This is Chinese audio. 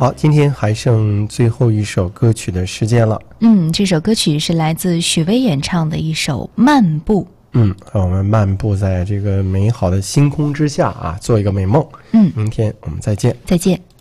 好，今天还剩最后一首歌曲的时间了。 这首歌曲是来自许巍演唱的一首《漫步》。 让我们漫步在这个美好的星空之下啊，做一个美梦。明天我们再见。 再见。